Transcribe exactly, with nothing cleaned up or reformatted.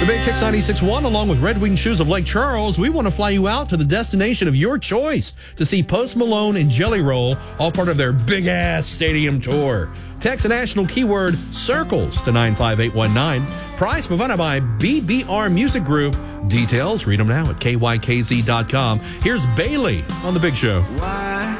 The Big Kicks ninety-six point one, along with Red Wing Shoes of Lake Charles, we want to fly you out to the destination of your choice to see Post Malone and Jelly Roll, all part of their big-ass stadium tour. Text the national keyword CIRCLES to nine five eight one nine. Prize provided by B B R Music Group. Details, read them now at K Y K Z dot com. Here's Bailey on The Big Show. Why